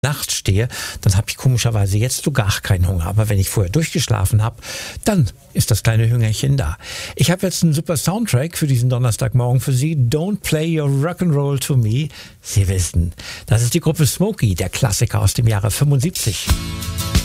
nachts stehe, dann habe ich komischerweise jetzt so gar keinen Hunger. Aber wenn ich vorher durchgeschlafen habe, dann ist das kleine Hüngerchen da. Ich habe jetzt einen super Soundtrack für diesen Donnerstagmorgen für Sie. Don't Play Your Rock'n'Roll to Me. Sie wissen, das ist die Gruppe Smokey, der Klassiker aus dem Jahre 75.